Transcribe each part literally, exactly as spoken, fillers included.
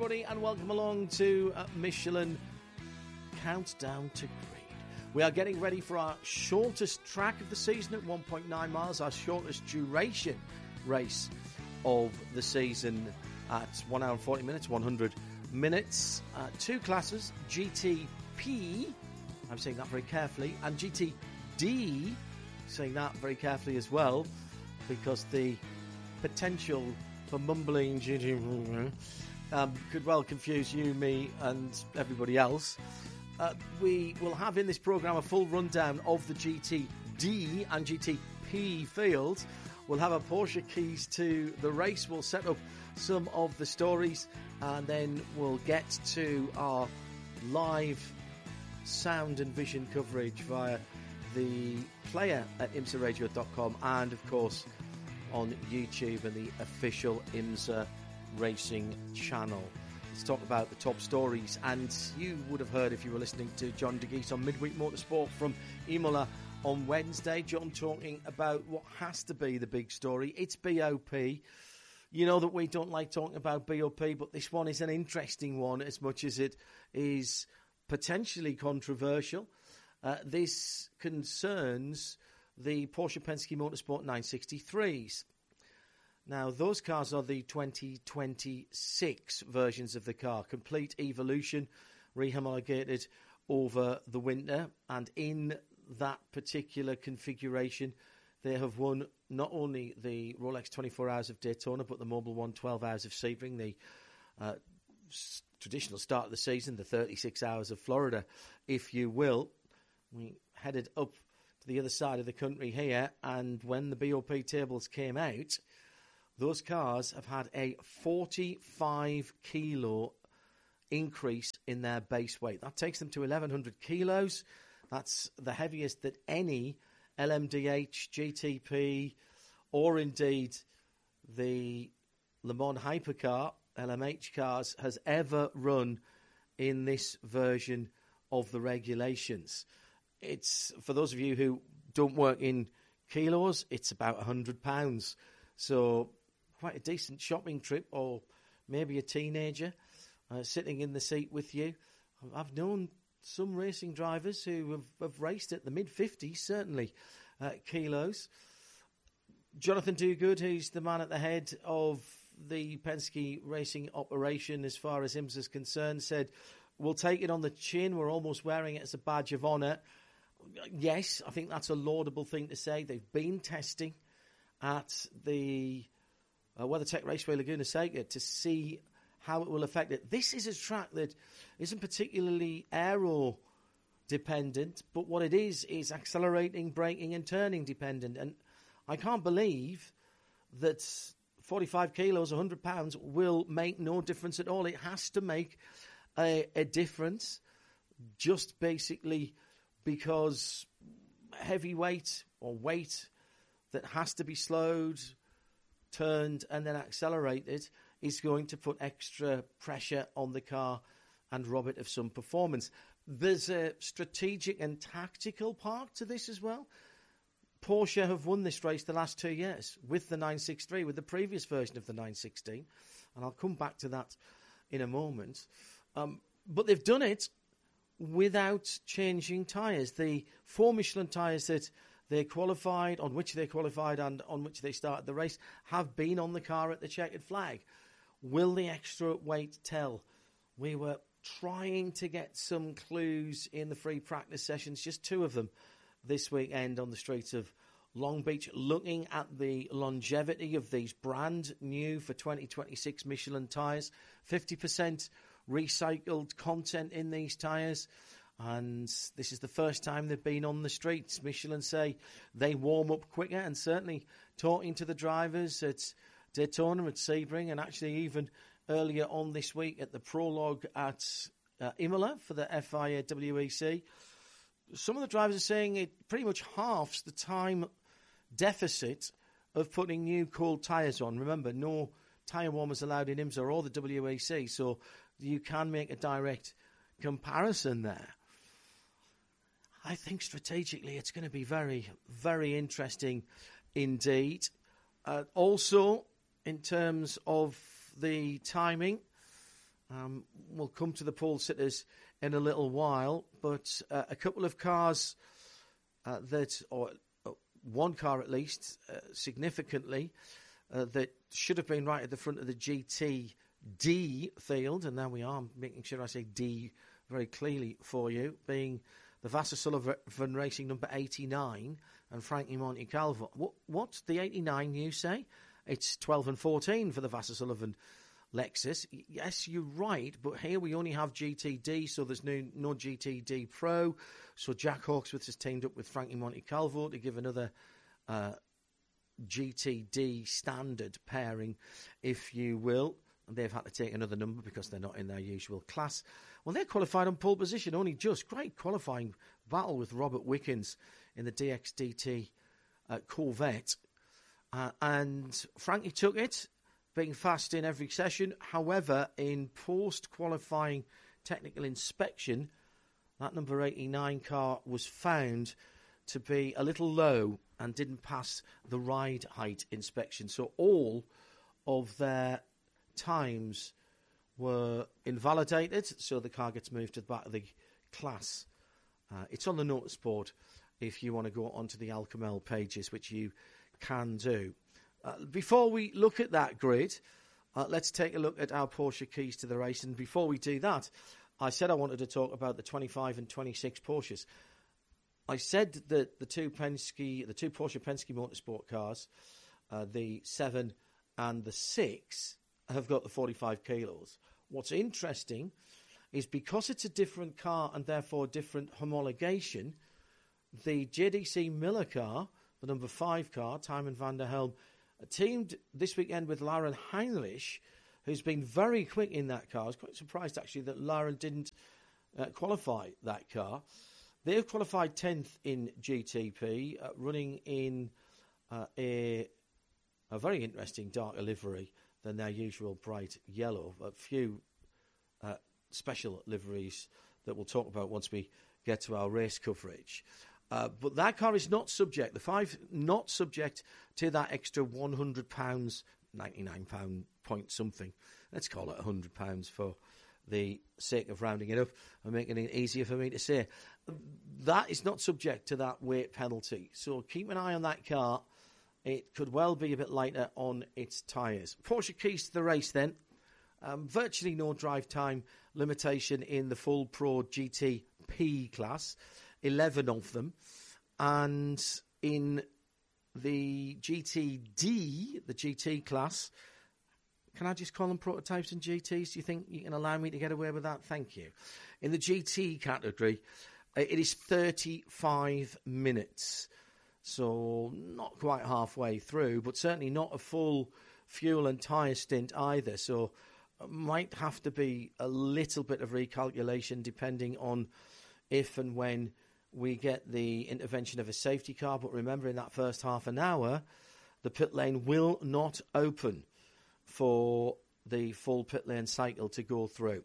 everybody, and welcome along to uh, Michelin Countdown to Green. We are getting ready for our shortest track of the season at one point nine miles, our shortest duration race of the season at one hour and forty minutes, one hundred minutes. Uh, two classes, G T P, I'm saying that very carefully, and G T D, saying that very carefully as well, because the potential for mumbling G T um, could well confuse you, me, and everybody else. Uh, we will have in this programme a full rundown of the G T D and G T P fields. We'll have a Porsche keys to the race. We'll set up some of the stories, and then we'll get to our live sound and vision coverage via the player at imsa radio dot com and, of course, on YouTube and the official IMSA Racing channel. Let's talk about the top stories, and you would have heard if you were listening to John DeGeese on Midweek Motorsport from Imola on Wednesday. John talking about what has to be the big story. It's B O P. You know that we don't like talking about B O P, but this one is an interesting one as much as it is potentially controversial. Uh, this concerns the Porsche Penske Motorsport nine sixty-threes. Now, those cars are the twenty twenty-six versions of the car, complete evolution, rehomologated over the winter, and in that particular configuration, they have won not only the Rolex twenty-four Hours of Daytona, but the Mobil One twelve Hours of Sebring, the uh, s- traditional start of the season, the thirty-six Hours of Florida, if you will. We headed up to the other side of the country here, and when the B O P tables came out, those cars have had a forty-five kilo increase in their base weight. That takes them to eleven hundred kilos. That's the heaviest that any L M D H, G T P, or indeed the Le Mans Hypercar, L M H cars, has ever run in this version of the regulations. It's, for those of you who don't work in kilos, it's about one hundred pounds. So quite a decent shopping trip, or maybe a teenager uh, sitting in the seat with you. I've known some racing drivers who have, have raced at the mid fifties, certainly, uh, kilos. Jonathan Duguid, who's the man at the head of the Penske racing operation as far as IMSA is concerned, said, "We'll take it on the chin. We're almost wearing it as a badge of honour." Yes, I think that's a laudable thing to say. They've been testing at the uh, WeatherTech Raceway Laguna Seca to see how it will affect it. This is a track that isn't particularly aero dependent, but what it is is accelerating, braking and turning dependent. And I can't believe that forty-five kilos, one hundred pounds will make no difference at all. It has to make a, a difference, just basically because heavy weight or weight that has to be slowed, turned and then accelerated is going to put extra pressure on the car and rob it of some performance. There's a strategic and tactical part to this as well. Porsche have won this race the last two years with the nine sixty-three, with the previous version of the nine sixteen, and I'll come back to that in a moment. Um, but they've done it without changing tyres. The four Michelin tyres that they qualified, on which they qualified and on which they started the race, have been on the car at the checkered flag. Will the extra weight tell? We were trying to get some clues in the free practice sessions, just two of them this weekend on the streets of Long Beach, looking at the longevity of these brand new for twenty twenty-six Michelin tyres. fifty percent recycled content in these tyres, and this is the first time they've been on the streets. Michelin say they warm up quicker, and certainly talking to the drivers at Daytona, at Sebring, and actually even earlier on this week at the prologue at uh, Imola for the F I A W E C, some of the drivers are saying it pretty much halves the time deficit of putting new cold tyres on. Remember, no tyre warmers allowed in IMSA or the W E C, so you can make a direct comparison there. I think strategically it's going to be very, very interesting indeed. Uh, also, in terms of the timing, Um, we'll come to the pole sitters in a little while, but uh, a couple of cars uh, that, or uh, one car at least, uh, significantly, uh, that should have been right at the front of the G T D field, and now we are making sure I say D very clearly for you, being the Vasser Sullivan Racing number eighty-nine and Frankie Montecalvo. What, what's the eighty-nine you say? It's twelve and fourteen for the Vasser Sullivan Lexus. Yes, you're right, but here we only have G T D, so there's no, no G T D Pro. So Jack Hawksworth has teamed up with Frankie Montecalvo to give another uh, G T D standard pairing, if you will. And they've had to take another number because they're not in their usual class. Well, they're qualified on pole position, only just. Great qualifying battle with Robert Wickens in the D X D T uh, Corvette. Uh, and Frankie took it, being fast in every session. However, in post-qualifying technical inspection, that number eighty-nine car was found to be a little low and didn't pass the ride height inspection. So all of their times were invalidated, so the car gets moved to the back of the class. Uh, it's on the notice board if you want to go onto the Alcamel pages, which you can do. Uh, before we look at that grid, uh, let's take a look at our Porsche keys to the race. And before we do that, I said I wanted to talk about the twenty-five and twenty-six Porsches. I said that the two Penske, the two Porsche Penske Motorsport cars, uh, the seven and the six, have got the forty-five kilos. What's interesting is because it's a different car and therefore different homologation, the J D C Miller car, the number five car, Tymon van der Helm, teamed this weekend with Lauren Heinrich, who's been very quick in that car. I was quite surprised, actually, that Lauren didn't uh, qualify that car. They've qualified tenth in G T P, uh, running in uh, a, a very interesting darker livery than their usual bright yellow. A few uh, special liveries that we'll talk about once we get to our race coverage. Uh, but that car is not subject, the five, not subject to that extra one hundred pounds, ninety-nine pounds point something. Let's call it one hundred pounds for the sake of rounding it up and making it easier for me to say. That is not subject to that weight penalty. So keep an eye on that car. It could well be a bit lighter on its tyres. Porsche keys to the race then. Um, virtually no drive time limitation in the full Pro G T P class. eleven of them. And in the G T D, the G T class, can I just call them prototypes and G Ts? Do you think you can allow me to get away with that? Thank you. In the G T category, it is thirty-five minutes. So not quite halfway through, but certainly not a full fuel and tyre stint either. So might have to be a little bit of recalculation depending on if and when we get the intervention of a safety car. But remember, in that first half an hour, the pit lane will not open for the full pit lane cycle to go through.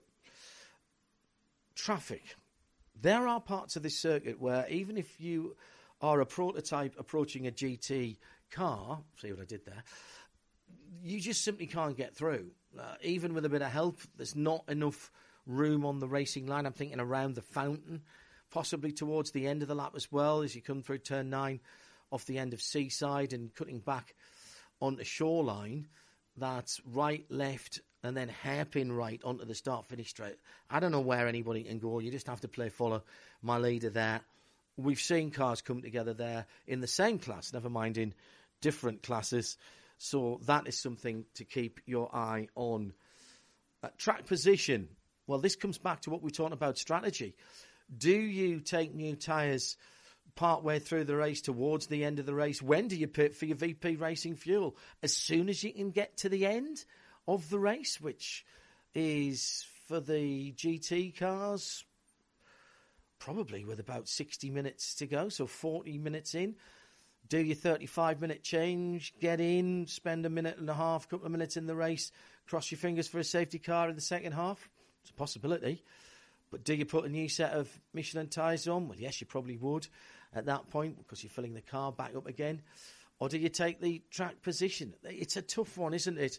Traffic. There are parts of this circuit where even if you are a prototype approaching a G T car, see what I did there, you just simply can't get through. Uh, even with a bit of help, there's not enough room on the racing line. I'm thinking around the fountain, possibly towards the end of the lap as well, as you come through turn nine off the end of Seaside and cutting back onto Shoreline. That's right, left, and then hairpin right onto the start-finish straight. I don't know where anybody can go. You just have to play follow my leader there. We've seen cars come together there in the same class, never mind in different classes. So that is something to keep your eye on. Uh, track position. Well, this comes back to what we talked about strategy. Do you take new tyres partway through the race towards the end of the race? When do you pit for your V P Racing fuel? As soon as you can get to the end of the race, which is for the G T cars, probably with about sixty minutes to go, so forty minutes in. Do your thirty-five minute change, get in, spend a minute and a half, couple of minutes in the race, cross your fingers for a safety car in the second half. It's a possibility. But do you put a new set of Michelin tyres on? Well, yes, you probably would at that point because you're filling the car back up again. Or do you take the track position? It's a tough one, isn't it?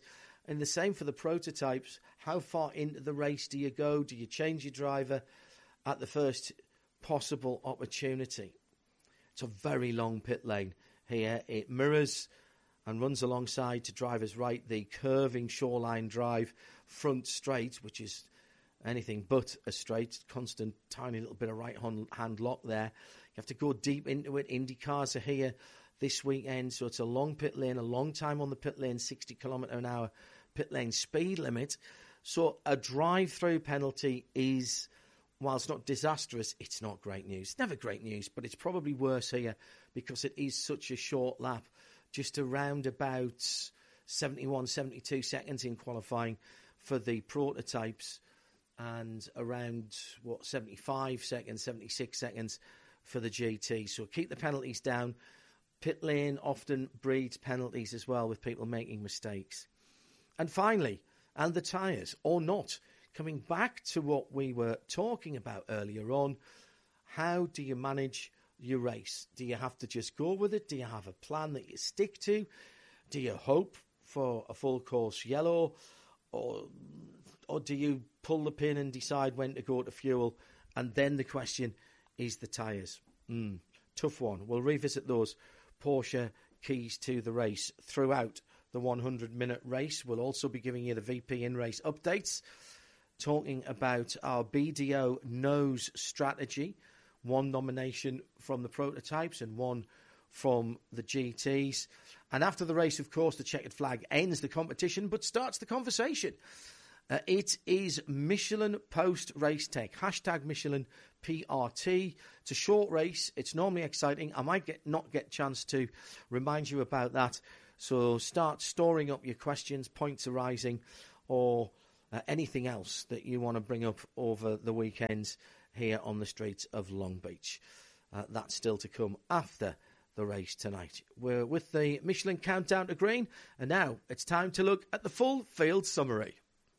And the same for the prototypes. How far into the race do you go? Do you change your driver at the first possible opportunity? It's a very long pit lane here. It mirrors and runs alongside to driver's right the curving Shoreline Drive front straight, which is anything but a straight, constant tiny little bit of right hand lock there. You have to go deep into it. Indy cars are here this weekend, so it's a long pit lane, a long time on the pit lane, sixty kilometre an hour pit lane speed limit. So a drive-through penalty is, while it's not disastrous, it's not great news. It's never great news, but it's probably worse here because it is such a short lap, just around about seventy-one, seventy-two seconds in qualifying for the prototypes, and around, what, seventy-five seconds, seventy-six seconds for the G T. So keep the penalties down. Pit lane often breeds penalties as well with people making mistakes. And finally, and the tyres, or not, coming back to what we were talking about earlier on, how do you manage your race? Do you have to just go with it? Do you have a plan that you stick to? Do you hope for a full course yellow? Or, or do you pull the pin and decide when to go to fuel? And then the question is the tyres. Mm, tough one. We'll revisit those Porsche keys to the race throughout the hundred minute race. We'll also be giving you the V P in-race updates, talking about our B D O nose strategy. One nomination from the prototypes and one from the G Ts. And after the race, of course, the checkered flag ends the competition but starts the conversation. Uh, it is Michelin post-race tech. Hashtag Michelin P R T. It's a short race. It's normally exciting. I might get not get a chance to remind you about that. So start storing up your questions, points arising, or uh, anything else that you want to bring up over the weekend here on the streets of Long Beach. Uh, that's still to come after the race tonight. We're with the Michelin Countdown to Green, and now it's time to look at the full field summary.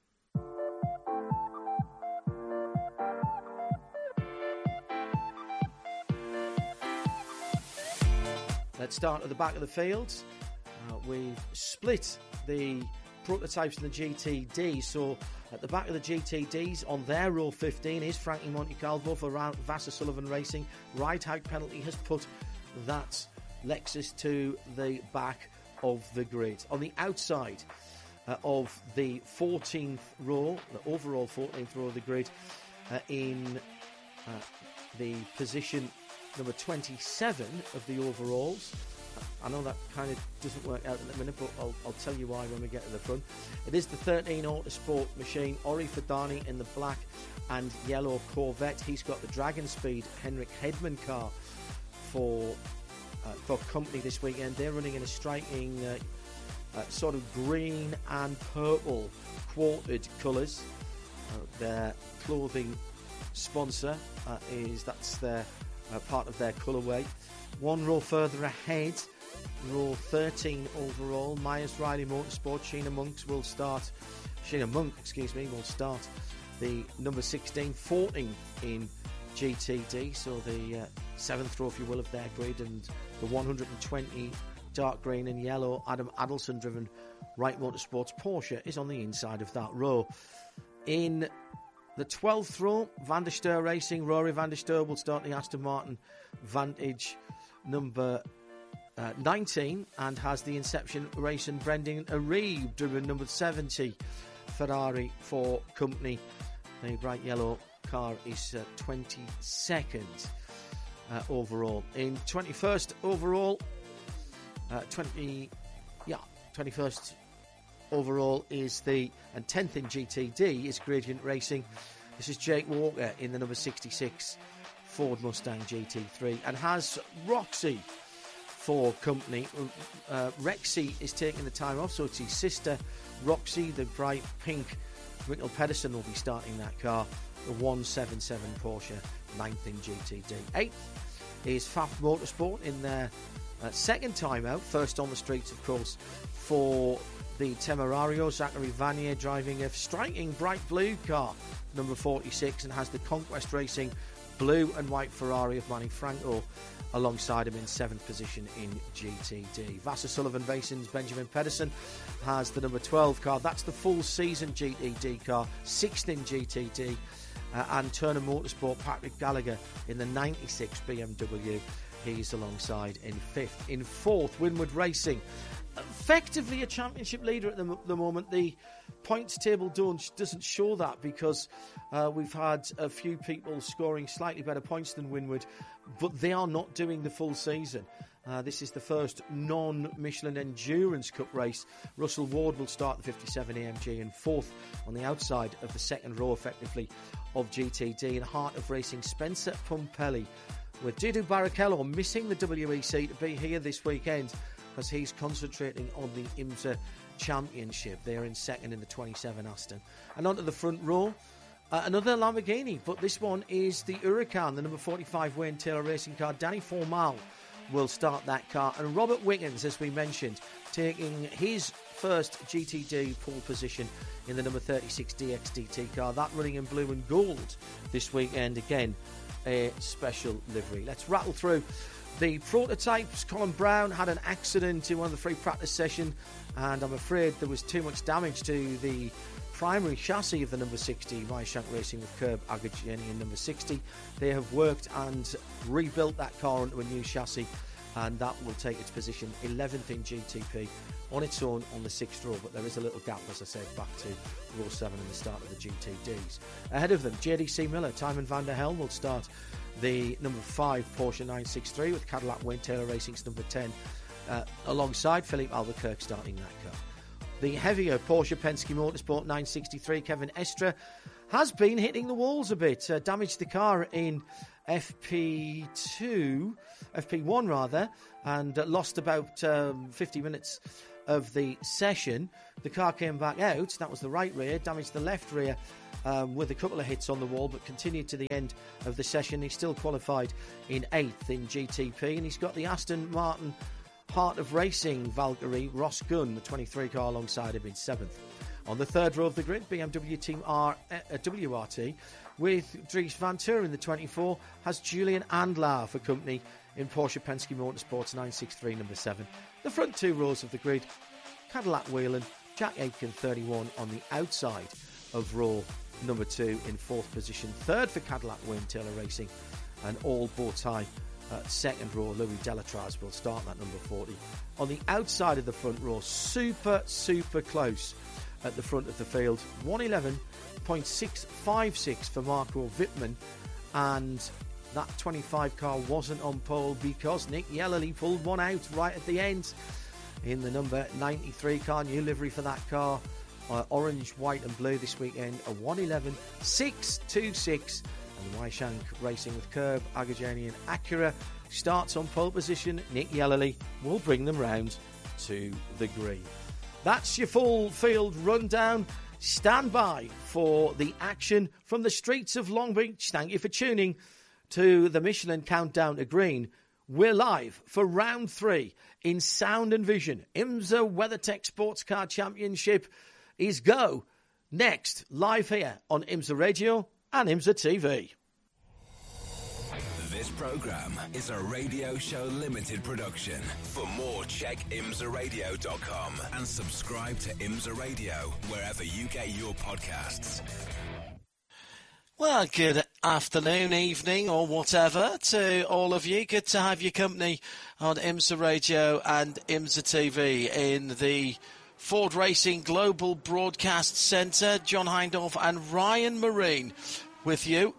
Let's start at the back of the field. Uh, we've split the prototypes and the G T D. So at the back of the G T Ds, on their row fifteen, is Frankie Montecalvo for Vassar Sullivan Racing. Right-out penalty has put that Lexus to the back of the grid. On the outside uh, of the fourteenth row, the overall fourteenth row of the grid, uh, in uh, the position number twenty-seven of the overalls. I know that kind of doesn't work out in a minute, but I'll, I'll tell you why when we get to the front. It is the thirteen Autosport machine, Ori Fadani in the black and yellow Corvette. He's got the Dragon Speed Henrik Hedman car for uh, for company this weekend. They're running in a striking uh, uh, sort of green and purple quartered colours. Uh, their clothing sponsor uh, is that's their uh, part of their colourway. One row further ahead, row thirteen overall, Myers Riley Motorsport. Sheena Monks will start. Sheena Monk, excuse me, will start the number sixteen, fourteen in G T D. So the uh, seventh row, if you will, of their grid, and the one hundred twenty dark green and yellow Adam Adelson driven Wright Motorsports Porsche is on the inside of that row. In the twelfth row, Van der Steur Racing, Rory Van der Steur will start the Aston Martin Vantage number uh, nineteen, and has the Inception Racing Brendan Arieb driven number seventy Ferrari for company. The bright yellow car is uh, twenty-second uh, overall. In twenty-first overall, uh, twenty yeah twenty-first overall is the, and tenth in G T D is Gradient Racing. This is Jake Walker in the number sixty-six Ford Mustang G T three, and has Roxy for company. Uh, Rexy is taking the time off, so it's his sister Roxy, the bright pink. Mikkel Pedersen will be starting that car, the one seventy-seven Porsche, ninth in G T D. eighth is F A F Motorsport in their uh, second time out, first on the streets, of course, for the Temerario. Zachary Vanier driving a striking bright blue car, number forty-six, and has the Conquest Racing blue and white Ferrari of Manny Franco alongside him in seventh position in G T D. Vassar Sullivan Racing's Benjamin Pedersen has the number twelve car. That's the full season G T D car, sixth in G T D. Uh, and Turner Motorsport, Patrick Gallagher in the ninety-six B M W. He's alongside in fifth. In fourth, Winwood Racing. Effectively a championship leader at the, the moment. The points table don't, doesn't show that because uh, we've had a few people scoring slightly better points than Winwood, but they are not doing the full season. Uh, this is the first non-Michelin Endurance Cup race. Russell Ward will start the fifty-seven A M G in fourth on the outside of the second row, effectively, of G T D. In Heart of Racing, Spencer Pumpelly, with Didu Barrichello missing the W E C to be here this weekend because he's concentrating on the IMSA Championship. They're in second in the twenty-seven Aston. And onto the front row, uh, another Lamborghini, but this one is the Huracan, the number forty-five Wayne Taylor racing car. Danny Formal will start that car. And Robert Wiggins, as we mentioned, taking his first G T D pole position in the number thirty-six D X D T car. That running in blue and gold this weekend. Again, a special livery. Let's rattle through the prototypes. Colin Brown had an accident in one of the free practice session, and I'm afraid there was too much damage to the primary chassis of the number sixty, Weishank Racing with Curb Agajani in number sixty. They have worked and rebuilt that car onto a new chassis, and that will take its position eleventh in G T P on its own on the sixth row, but there is a little gap, as I said, back to row seven and the start of the G T Ds. Ahead of them, J D C Miller, Timon van der Helm will start the number five Porsche nine sixty-three with Cadillac Wayne Taylor Racing's number ten, uh, alongside Philippe Albuquerque starting that car. The heavier Porsche Penske Motorsport nine sixty-three, Kevin Estre, has been hitting the walls a bit, uh, damaged the car in F P two, F P one rather, and uh, lost about um, fifty minutes of the session. The car came back out, that was the right rear, damaged the left rear um, with a couple of hits on the wall, but continued to the end of the session. He still qualified in eighth in G T P, and he's got the Aston Martin Heart of Racing Valkyrie, Ross Gunn, the twenty-three car alongside him in seventh. On the third row of the grid, B M W Team R, uh, W R T, with Dries Van Tour in the twenty-four, has Julian Andlar for company in Porsche Penske Motorsports nine sixty-three number seven. The front two rows of the grid, Cadillac Whelen, Jack Aitken thirty-one on the outside of row number two in fourth position. Third for Cadillac Wayne Taylor Racing, and all bow tie uh, second row, Louis Delatraz will start that number forty. On the outside of the front row, super, super close at the front of the field, one eleven point six five six for Marco Wittmann, and that twenty-five car wasn't on pole because Nick Yellerly pulled one out right at the end in the number ninety-three car. New livery for that car, uh, orange, white and blue this weekend, a one eleven point six two six. And Weishank Racing with Curb, Agajani and Acura starts on pole position. Nick Yellerly will bring them round to the green. That's your full field rundown. Stand by for the action from the streets of Long Beach. Thank you for tuning to the Michelin Countdown to Green. We're live for round three in sound and vision. IMSA WeatherTech Sports Car Championship is go next, live here on IMSA Radio and IMSA T V. This program is a Radio Show Limited production. For more, check imsa radio dot com and subscribe to IMSA Radio wherever you get your podcasts. Well, good afternoon, evening, or whatever to all of you. Good to have your company on IMSA Radio and IMSA T V in the Ford Racing Global Broadcast Centre. John Hindorf and Ryan Marine with you.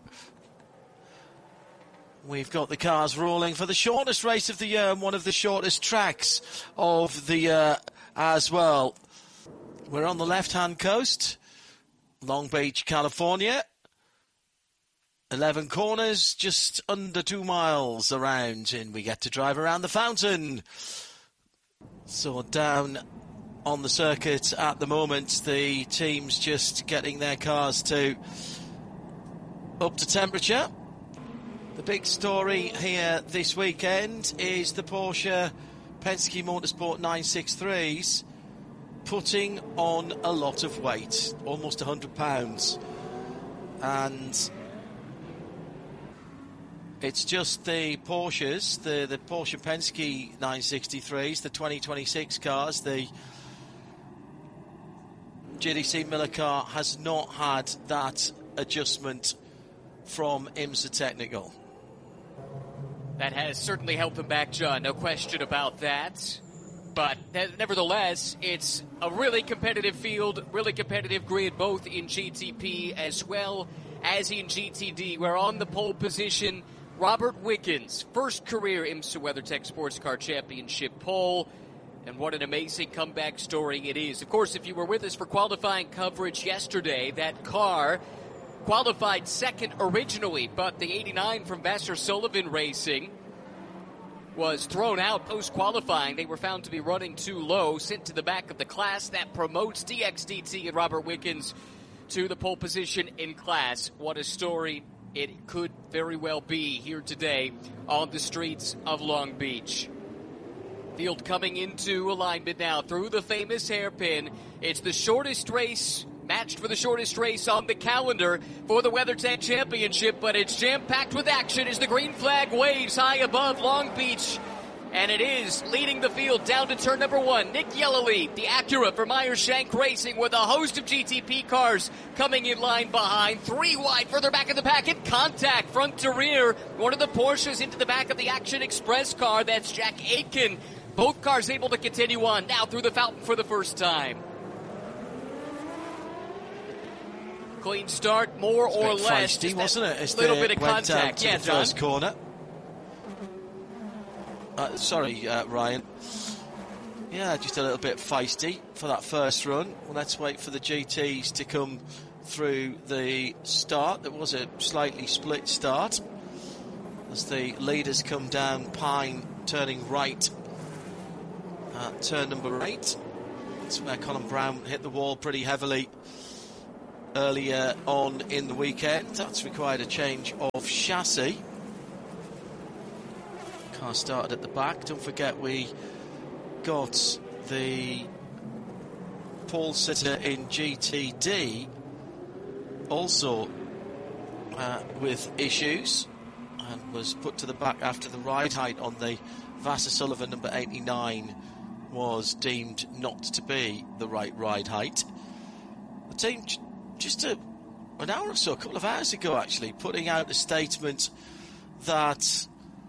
We've got the cars rolling for the shortest race of the year and one of the shortest tracks of the year as well. We're on the left-hand coast, Long Beach, California. eleven corners, just under two miles around, and we get to drive around the fountain. So down on the circuit at the moment, the team's just getting their cars to up to temperature. The big story here this weekend is the Porsche Penske Motorsport nine sixty-threes putting on a lot of weight, almost one hundred pounds. And It's just the Porsches, the, the Porsche Penske nine sixty-threes, the twenty twenty-six cars, the J D C Miller car has not had that adjustment from IMSA Technical. That has certainly held them back, John. No question about that. But nevertheless, it's a really competitive field, really competitive grid, both in G T P as well as in G T D. We're on the pole position. Robert Wickens, first career IMSA WeatherTech Sports Car Championship pole. And what an amazing comeback story it is. Of course, if you were with us for qualifying coverage yesterday, that car qualified second originally, but the eighty-nine from Vassar Sullivan Racing was thrown out post-qualifying. They were found to be running too low, sent to the back of the class. That promotes D X D T and Robert Wickens to the pole position in class. What a story it could very well be here today on the streets of Long Beach. Field coming into alignment now through the famous hairpin. It's the shortest race, matched for the shortest race on the calendar for the WeatherTech Championship, but it's jam-packed with action as the green flag waves high above Long Beach. And it is leading the field down to turn number one. Nick Yellowleaf, the Acura for Meyer Shank Racing, with a host of G T P cars coming in line behind. Three wide further back in the packet. Contact front to rear. One of the Porsches into the back of the Action Express car. That's Jack Aitken. Both cars able to continue on now through the fountain for the first time. Clean start, more or less. Feisty, wasn't it? A little bit of contact. Yeah, yeah, the John. First corner. Uh, sorry, uh, Ryan. Yeah, just a little bit feisty for that first run. Well, let's wait for the G Ts to come through the start. There was a slightly split start as the leaders come down Pine, turning right at turn number eight. That's where Colin Brown hit the wall pretty heavily earlier on in the weekend. That's required a change of chassis. Car started at the back. Don't forget we got the pole sitter in G T D also uh, with issues and was put to the back after the ride height on the Vassar Sullivan number eighty-nine was deemed not to be the right ride height. The team j- just a, an hour or so, a couple of hours ago actually, putting out a statement that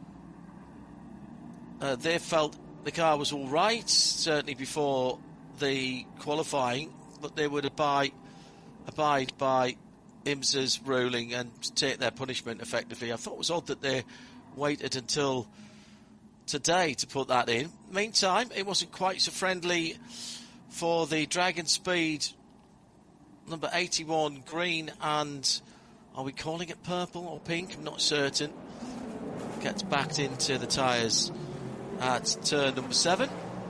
uh, they felt the car was all right, certainly before the qualifying, but they would abide, abide by IMSA's ruling and take their punishment effectively. I thought it was odd that they waited until today to put that in. Meantime, it wasn't quite so friendly for the Dragon Speed number eighty-one green and, are we calling it purple or pink? I'm not certain. Gets backed into the tyres at turn number seven.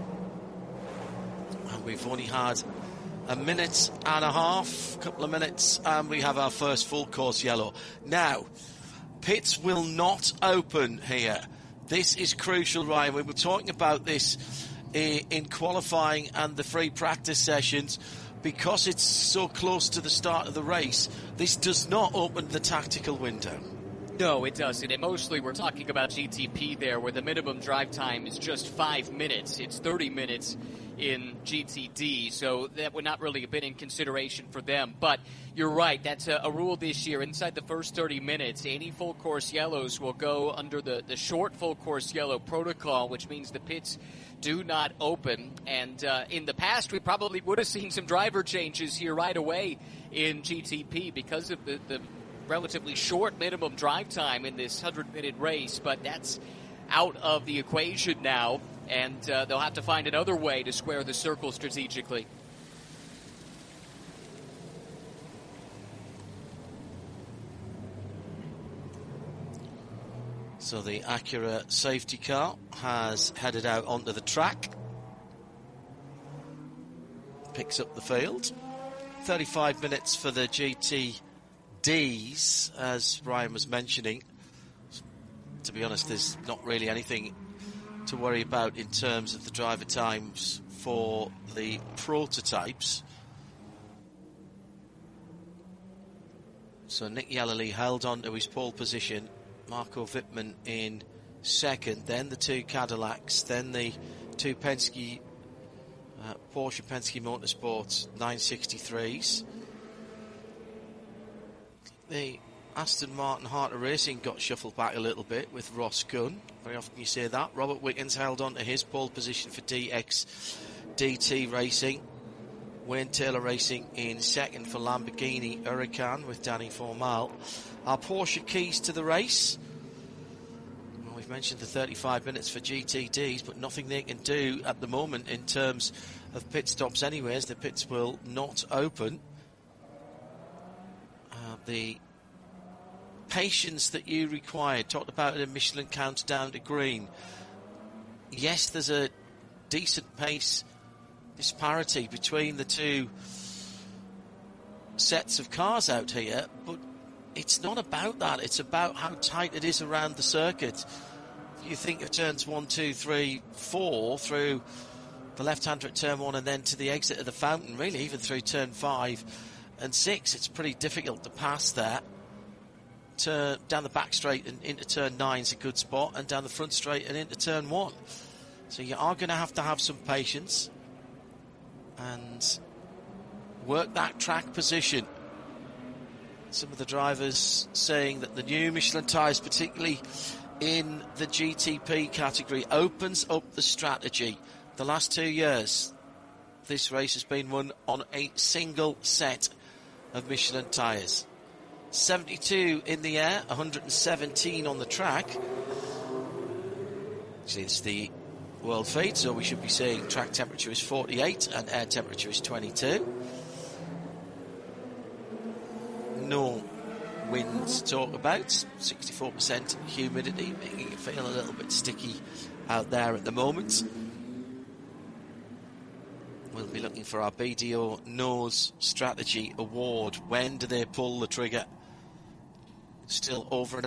And we've only had a minute and a half, a couple of minutes, and we have our first full course yellow. Now, pits will not open here. This is crucial, Ryan. We were talking about this in qualifying and the free practice sessions. Because it's so close to the start of the race, this does not open the tactical window. No, it doesn't. And mostly we're talking about G T P there, where the minimum drive time is just five minutes. It's thirty minutes in G T D, so that would not really have been in consideration for them. But you're right, that's a, a rule this year. Inside the first thirty minutes, any full course yellows will go under the, the short full course yellow protocol, which means the pits do not open. And uh, in the past, we probably would have seen some driver changes here right away in G T P because of the, the relatively short minimum drive time in this hundred-minute race. But that's out of the equation now, and uh, they'll have to find another way to square the circle strategically. So the Acura safety car has headed out onto the track. Picks up the field. thirty-five minutes for the G T Ds, as Ryan was mentioning. To be honest, there's not really anything to worry about in terms of the driver times for the prototypes. So Nick Yellowleaf held on to his pole position Marco Wittmann in second, then the two Cadillacs, then the two Penske, uh, Porsche Penske Motorsports nine sixty-threes. The Aston Martin Heart of Racing got shuffled back a little bit with Ross Gunn. Very often you say that. Robert Wickens held on to his pole position for D X D T Racing. Wayne Taylor Racing in second for Lamborghini Huracan with Danny Formal. Our Porsche keys to the race. Well, we've mentioned the thirty-five minutes for G T Ds, but nothing they can do at the moment in terms of pit stops anyways. The pits will not open. Uh, the patience that you require, talked about it in Michelin Countdown to Green. Yes, there's a decent pace disparity between the two sets of cars out here, but it's not about that. It's about how tight it is around the circuit. If you think of turns one, two, three, four through the left-hander at turn one and then to the exit of the fountain, really even through turn five and six, it's pretty difficult to pass there. Turn down the back straight and into turn nine is a good spot, and down the front straight and into turn one. So you are going to have to have some patience and work that track position. Some of the drivers saying that the new Michelin tyres, particularly in the G T P category, opens up the strategy. The last two years, this race has been won on a single set of Michelin tyres. seventy-two in the air, one hundred seventeen on the track. Actually, it's the world feed, so we should be saying track temperature is forty-eight and air temperature is twenty-two. No wind to talk about, sixty-four percent humidity, making it feel a little bit sticky out there at the moment. We'll be looking for our B D O Nose Strategy Award. When do they pull the trigger? Still over an